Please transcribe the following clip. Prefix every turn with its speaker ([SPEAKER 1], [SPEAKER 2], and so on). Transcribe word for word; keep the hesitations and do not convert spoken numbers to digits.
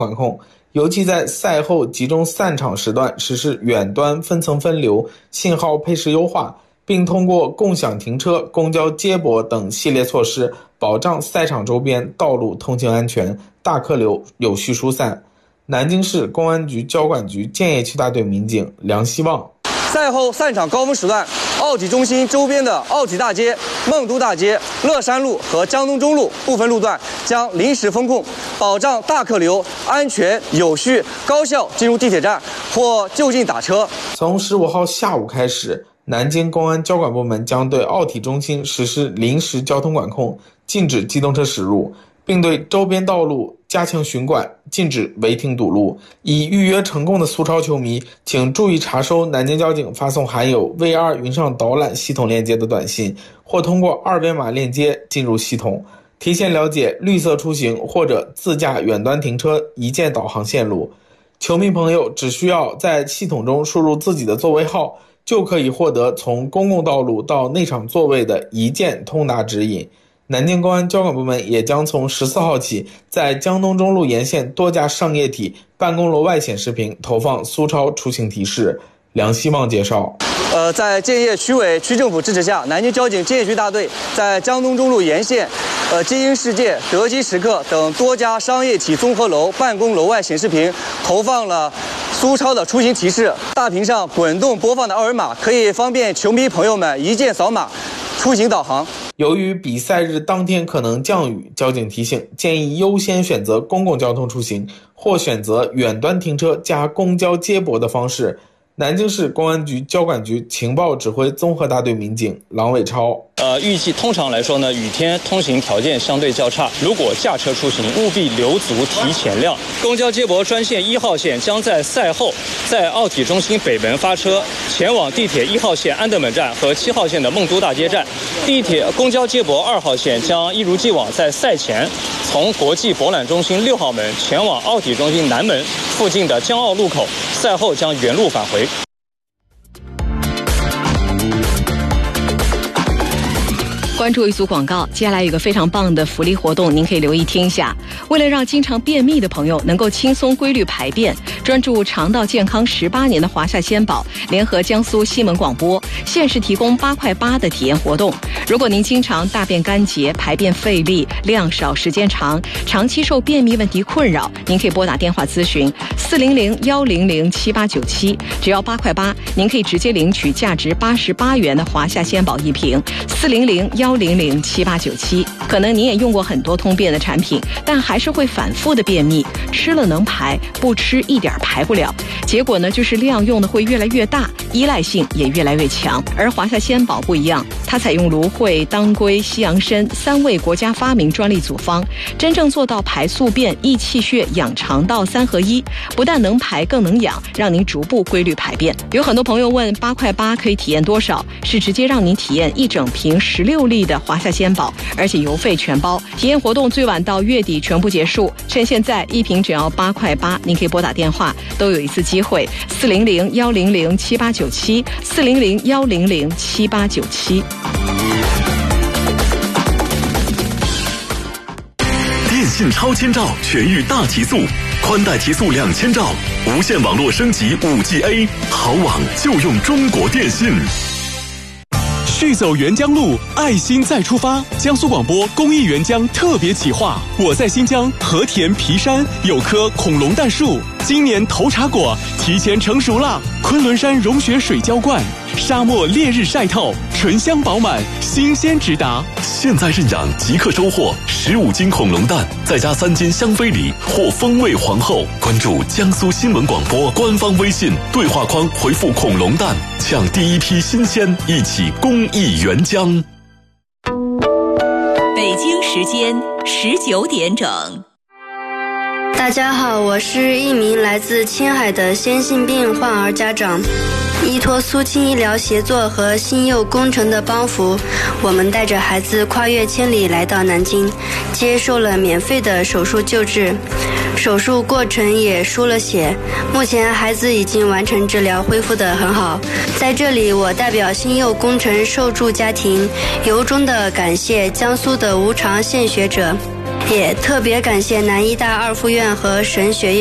[SPEAKER 1] 管控，尤其在赛后集中散场时段实施远端分层分流、信号配时优化，并通过共享停车、公交接驳等系列措施，保障赛场周边道路通行安全，大客流有序疏散。南京市公安局交管局建邺区大队民警梁希望。
[SPEAKER 2] 赛后散场高峰时段，奥体中心周边的奥体大街、梦都大街、乐山路和江东中路部分路段将临时封控，保障大客流安全、有序、高效进入地铁站或就近打车。
[SPEAKER 1] 从十五号下午开始，南京公安交管部门将对奥体中心实施临时交通管控，禁止机动车驶入，并对周边道路加强巡管，禁止违停堵路。已预约成功的苏超球迷，请注意查收南京交警发送含有 V R 云上导览系统链接的短信，或通过二维码链接进入系统，提前了解绿色出行或者自驾远端停车一键导航线路。球迷朋友只需要在系统中输入自己的座位号，就可以获得从公共道路到内场座位的一键通达指引。南京公安交管部门也将从十四号起，在江东中路沿线多家商业体、办公楼外显示屏投放苏超出行提示。梁希望介绍。
[SPEAKER 2] 呃，在建邺区委区政府支持下，南京交警建邺区大队在江东中路沿线、呃金鹰世界、德基时刻等多家商业体综合楼、办公楼外显示屏投放了苏超的出行提示。大屏上滚动播放的二维码可以方便球迷朋友们一键扫码出行导航。
[SPEAKER 1] 由于比赛日当天可能降雨，交警提醒建议优先选择公共交通出行，或选择远端停车加公交接驳的方式。南京市公安局交管局情报指挥综合大队民警郎伟超。
[SPEAKER 3] 呃，预计通常来说呢，雨天通行条件相对较差，如果驾车出行，务必留足提前量。公交接驳专线一号线将在赛后在奥体中心北门发车，前往地铁一号线安德门站和七号线的梦都大街站。地铁公交接驳二号线将一如既往在赛前从国际博览中心六号门前往奥体中心南门附近的江澳路口，赛后将原路返回。
[SPEAKER 4] 关注一组广告，接下来有一个非常棒的福利活动，您可以留意听一下。为了让经常便秘的朋友能够轻松规律排便，专注肠道健康十八年的华夏鲜宝联合江苏新闻广播限时提供八块八的体验活动。如果您经常大便干结、排便费力、量少、时间长，长期受便秘问题困扰，您可以拨打电话咨询四零零幺零零七八九七，只要八块八，您可以直接领取价值八十八元的华夏鲜宝一瓶。四零零幺零零七八九七。可能您也用过很多通便的产品，但还是会反复的便秘，吃了能排，不吃一点排不了。结果呢，就是量用的会越来越大，依赖性也越来越强。而华夏鲜宝不一样，它采用芦荟、当归、西洋参三味国家发明专利组方，真正做到排宿便、益气血、养肠道三合一，不但能排更能养，让您逐步规律排便。有很多朋友问八块八可以体验多少？是直接让您体验一整瓶十六粒的华夏鲜宝，而且邮费全包。体验活动最晚到月底全部结束，趁现在一瓶只要八块八，您可以拨打电话，都有一次机会。四零零幺零零七八九七，四零零幺零零七八九七。
[SPEAKER 5] 电信超千兆全域大提速，宽带提速两千兆，无线网络升级 五 G A， 好网就用中国电信。
[SPEAKER 6] 续走沅江路，爱心再出发。江苏广播公益沅江特别企划，我在新疆和田皮山有棵恐龙蛋树，今年头茬果提前成熟了。昆仑山融雪水浇灌，沙漠烈日晒透，醇香饱满，新鲜直达。
[SPEAKER 5] 现在认养即刻收获十五斤恐龙蛋，再加三斤香妃梨或风味皇后。关注江苏新闻广播官方微信对话框回复恐龙蛋，抢第一批新鲜，一起公益沅江。
[SPEAKER 7] 北京时间十九点整。
[SPEAKER 8] 大家好，我是一名来自青海的先性病患儿家长。依托苏青医疗协作和新幼工程的帮扶，我们带着孩子跨越千里来到南京，接受了免费的手术救治。手术过程也输了血，目前孩子已经完成治疗，恢复得很好。在这里，我代表新幼工程受助家庭由衷地感谢江苏的无偿献血者， 也特别感谢南医大二附院和神学院